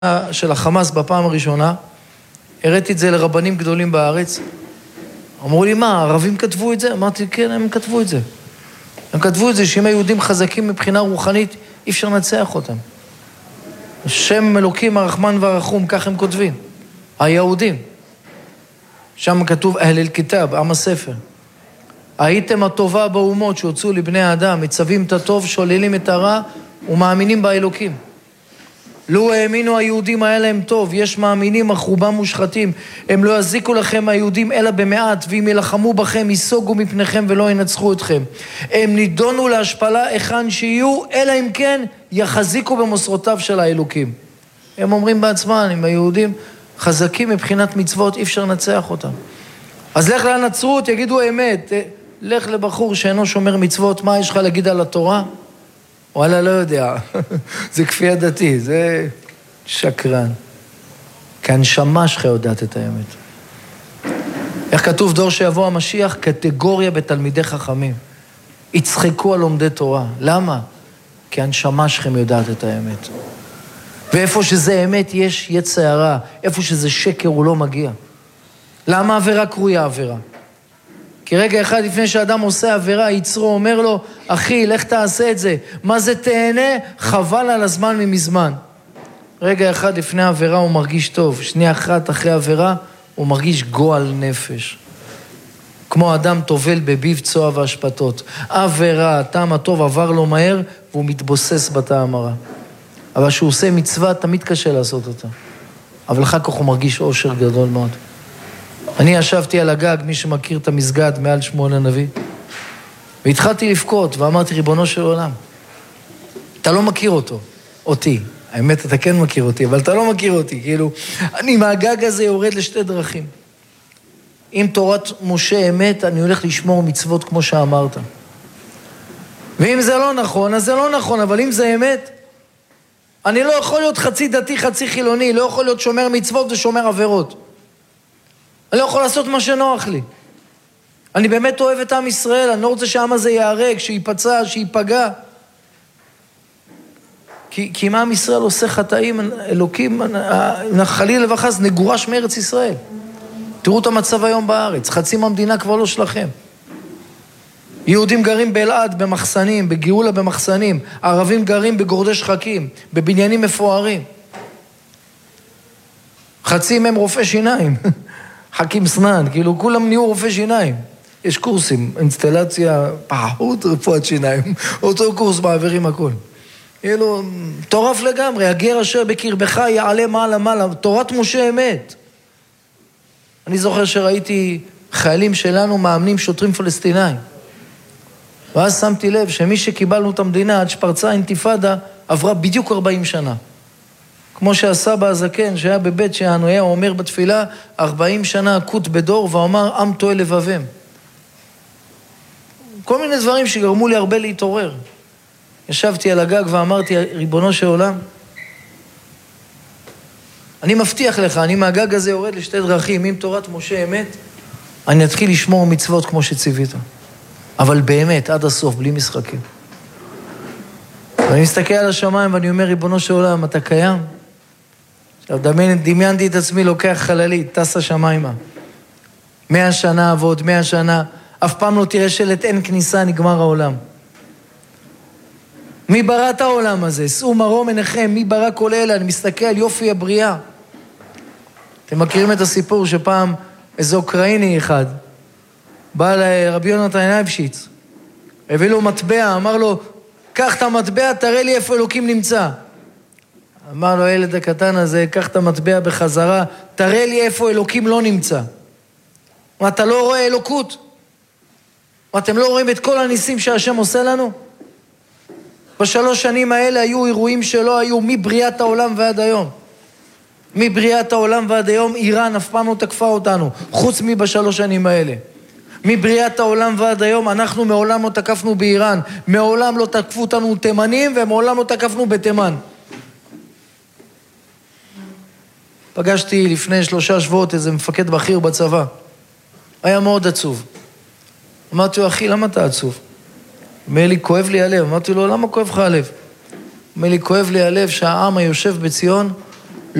של החמאס בפעם הראשונה, הראיתי את זה לרבנים גדולים בארץ, אמרו לי, מה, הערבים כתבו את זה? אמרתי, כן, הם כתבו את זה. הם כתבו את זה שאם היהודים חזקים מבחינה רוחנית, אי אפשר לנצח אותם. שם אלוקים הרחמן והרחום, כך הם כותבים. היהודים. שם כתוב אהל אל-כיתב, עם הספר. הייתם הטובה באומות שהוצאו לבני האדם, מצווים את הטוב, שוללים את הרע ומאמינים באלוקים. לו האמינו היהודים היה להם טוב, יש מאמינים אך רובם מושחתים, הם לא יזיקו לכם היהודים אלא במעט, ואם ילחמו בכם ייסוגו מפניכם ולא ינצחו אתכם. הם נידונו להשפלה היכן שיהיו, אלא אם כן יחזיקו במוסרותיו של האלוקים. הם אומרים בעצמם, אם היהודים חזקים מבחינת מצוות, אי אפשר לנצח אותם. אז לך לנצרות, יגידו אמת, לך לבחור שאינו שומר מצוות, מה יש לך להגיד על התורה? וואלה, לא יודע, זה כפייה דתי, זה שקרן. כי הנשמה שלך יודעת את האמת. איך כתוב דור שיבוא המשיח? קטגוריה בתלמידי חכמים. יצחקו על לומדי תורה. למה? כי הנשמה שלכם יודעת את האמת. ואיפה שזה אמת יש יצר הרע, איפה שזה שקר הוא לא מגיע. למה עבירה קרויה עבירה? כי רגע אחד לפני שאדם עושה עבירה, יצרו אומר לו, אחי, לך תעשה את זה. מה זה תהנה? חבל על הזמן ממזמן. רגע אחד לפני העבירה הוא מרגיש טוב. שנייה אחת אחרי העבירה הוא מרגיש גועל נפש. כמו אדם טובל בביב צוע והשפטות. עבירה, הטעם הטוב עבר לו מהר והוא מתבוסס בטעם הרע. אבל כשהוא עושה מצווה תמיד קשה לעשות אותה. אבל אחר כך הוא מרגיש אושר גדול מאוד. אני ישבתי על הגג, מי שמכיר את המסגד מעל שמואל הנביא, והתחלתי לבכות ואמרתי, ריבונו של עולם, אתה לא מכיר אותי. האמת, אתה כן מכיר אותי, אבל אתה לא מכיר אותי. כאילו, אני מהגג הזה יורד לשתי דרכים. אם תורת משה אמת, אני הולך לשמור מצוות כמו שאמרת. ואם זה לא נכון, אז זה לא נכון, אבל אם זה אמת, אני לא יכול להיות חצי דתי, חצי חילוני, לא יכול להיות שומר מצוות ושומר עבירות. אני לא יכול לעשות מה שנוח לי. אני באמת אוהב את עם ישראל, אני לא רוצה שהעם הזה יהרג, שיפצע, שיפגע. כי אם עם ישראל עושה חטאים, אלוקים, חלילה וחס, נגורש מארץ ישראל. תראו את המצב היום בארץ, חצי מהמדינה כבר לא שלכם. יהודים גרים באלעד במחסנים, בגאולה במחסנים, ערבים גרים בגורדי שחקים, בבניינים מפוארים. חצי מהם רופא שיניים. חכים סנן, כאילו כולם נהיו רופא שיניים. יש קורסים, אינסטלציה, פחות רפואת שיניים, אותו קורס מעבירים הכל. כאילו, תורף לגמרי, הגר אשר בקרבך יעלה מעלה מעלה, תורת משה אמת. אני זוכר שראיתי חיילים שלנו מאמנים שוטרים פלסטינאים. ואז שמתי לב שמי שקיבלנו את המדינה עד שפרצה האינתיפאדה עברה בדיוק 40 שנה. כמו שהסבא הזקן שהיה בבית שאנו היה אומר בתפילה 40 שנה עקות בדור ואומר עם טועה לבבם. כל מיני דברים שגרמו לי הרבה להתעורר. ישבתי על הגג ואמרתי ריבונו של עולם, אני מבטיח לך, אני מהגג הזה יורד לשתי דרכים, אם תורת משה אמת, אני אתחיל לשמור מצוות כמו שציווית. אבל באמת, עד הסוף, בלי משחקים. ואני מסתכל על השמיים ואני אומר, ריבונו של עולם, אתה קיים? עכשיו, דמיינתי את עצמי, לוקח חללית, טס השמיימה. 100 שנה עבוד, 100 שנה, אף פעם לא תראה שלט אין כניסה, נגמר העולם. מי ברא את העולם הזה? שאו מרום עיניכם, מי ברא כל אלה? אני מסתכל, יופי הבריאה. אתם מכירים את הסיפור שפעם איזה אוקראיני אחד, בא לרבי יונתן אייבשיץ, הביא לו מטבע, אמר לו, קח את המטבע, תראה לי איפה אלוקים נמצא. אמר לו, הילד הקטן הזה, קח את המטבע בחזרה, תראה לי איפה אלוקים לא נמצא. מה, אתה לא רואה אלוקות? מה, אתם לא רואים את כל הניסים שהשם עושה לנו? בשלוש שנים האלה היו אירועים שלא היו מבריאת העולם ועד היום. מבריאת העולם ועד היום, איראן אף פעם לא תקפה אותנו, חוץ מבשלוש שנים האלה. מבריאת העולם ועד היום, אנחנו מעולם לא תקפנו באיראן, מעולם לא תקפו אותנו תימנים, ומעולם לא תקפנו בתימן. פגשתי לפני 3 שבועות איזה מפקד בכיר בצבא. היה מאוד עצוב. אמרתי לו, אחי, למה אתה עצוב? אומר לי, כואב לי הלב. אמרתי לו, למה כואב לך הלב? אומר לי, כואב לי הלב שהעם היושב בציון